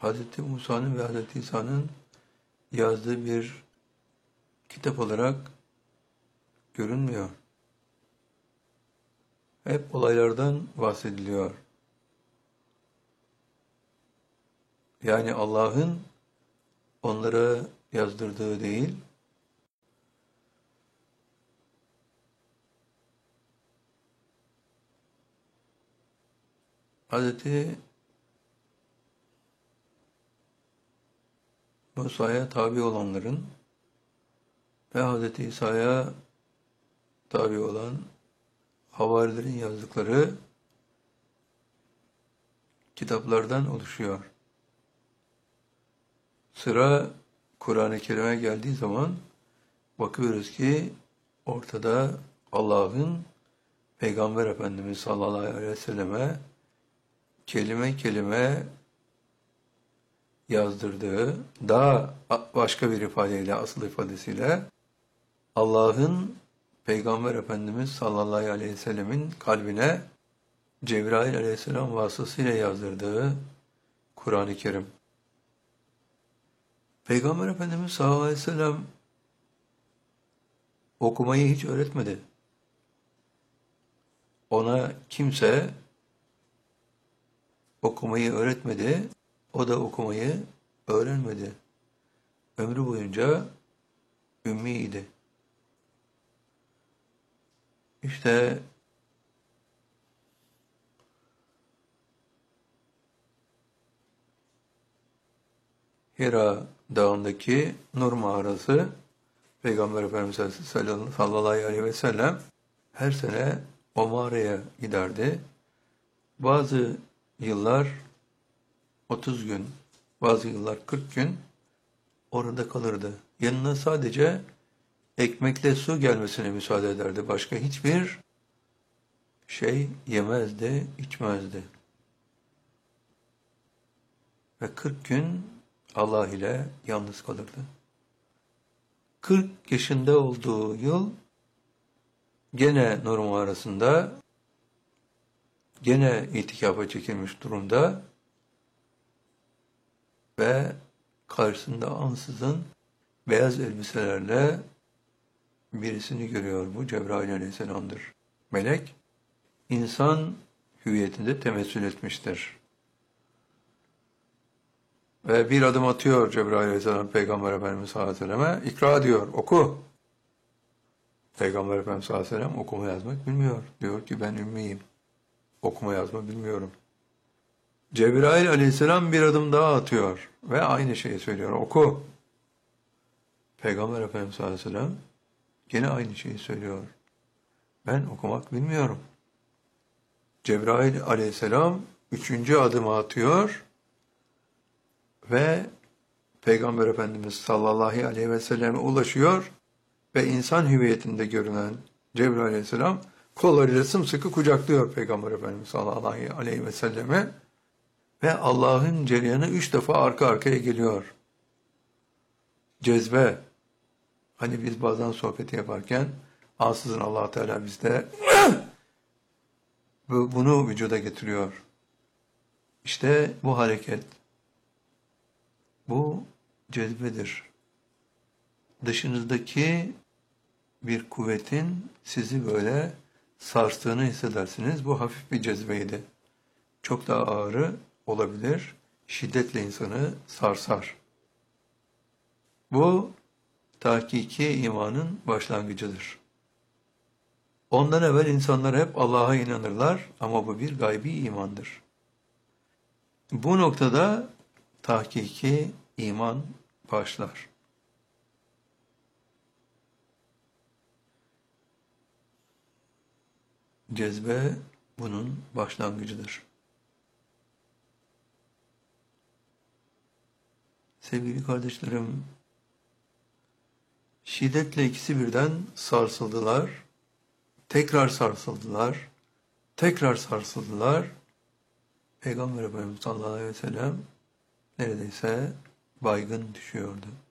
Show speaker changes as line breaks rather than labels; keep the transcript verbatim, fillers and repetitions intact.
Hazreti Musa'nın ve Hazreti İsa'nın yazdığı bir kitap olarak görünmüyor. Hep olaylardan bahsediliyor. Yani Allah'ın onlara yazdırdığı değil, Hazreti Musa'ya tabi olanların ve Hazreti İsa'ya tabi olan havarilerin yazdıkları kitaplardan oluşuyor. Sıra Kur'an-ı Kerim'e geldiği zaman bakıyoruz ki ortada Allah'ın Peygamber Efendimiz sallallahu aleyhi ve selleme kelime kelime yazdırdığı, daha başka bir ifadeyle, asıl ifadesiyle Allah'ın Peygamber Efendimiz sallallahu aleyhi ve sellemin kalbine Cebrail aleyhisselam vasıtasıyla yazdırdığı Kur'an-ı Kerim. Peygamber Efendimiz sallallahu aleyhi ve sellem okumayı hiç öğretmedi. Ona kimse okumayı öğretmedi, o da okumayı öğrenmedi. Ömrü boyunca ümmiydi. İşte Hira Dağı'ndaki Nur Mağarası, Peygamber Efendimiz sallallahu aleyhi ve sellem her sene o mağaraya giderdi. Bazı yıllar otuz gün, bazı yıllar kırk gün orada kalırdı. Yanına sadece ekmekle su gelmesine müsaade ederdi. Başka hiçbir şey yemezdi, içmezdi. Ve kırk gün Allah ile yalnız kalırdı. kırk yaşında olduğu yıl gene Nur Mağarası'nda gene itikafa çekilmiş durumda ve karşısında ansızın beyaz elbiselerle birisini görüyor. Bu Cebrail aleyhisselamdır. Melek, insan hüviyetinde temessül etmiştir. Ve bir adım atıyor Cebrail aleyhisselam Peygamber Efendimiz sallallahu aleyhi ve selleme. İkra diyor, oku. Peygamber Efendimiz sallallahu aleyhi ve sellem okuma yazmak bilmiyor. Diyor ki ben ümmiyim. Okuma yazma bilmiyorum. Cebrail aleyhisselam bir adım daha atıyor ve aynı şeyi söylüyor. Oku. Peygamber Efendimiz sallallahu aleyhi ve sellem yine aynı şeyi söylüyor. Ben okumak bilmiyorum. Cebrail aleyhisselam üçüncü adımı atıyor ve Peygamber Efendimiz sallallahu aleyhi ve selleme ulaşıyor ve insan hüviyetinde görünen Cebrail aleyhisselam kollarıyla sımsıkı kucaklıyor Peygamber Efendimiz sallallahu aleyhi ve selleme ve Allah'ın cereyanı üç defa arka arkaya geliyor. Cezbe. Hani biz bazen sohbeti yaparken ansızın Allah Teala bizde bunu vücuda getiriyor. İşte bu hareket, bu cezbedir. Dışınızdaki bir kuvvetin sizi böyle sarstığını hissedersiniz. Bu hafif bir cezbeydi. Çok daha ağırı olabilir. Şiddetle insanı sarsar. Bu tahkiki imanın başlangıcıdır. Ondan evvel insanlar hep Allah'a inanırlar ama bu bir gaybi imandır. Bu noktada tahkiki iman başlar. Cezbe bunun başlangıcıdır. Sevgili kardeşlerim, şiddetle ikisi birden sarsıldılar, tekrar sarsıldılar, tekrar sarsıldılar. Peygamber Efendimiz sallallahu aleyhi ve sellem neredeyse baygın düşüyordu.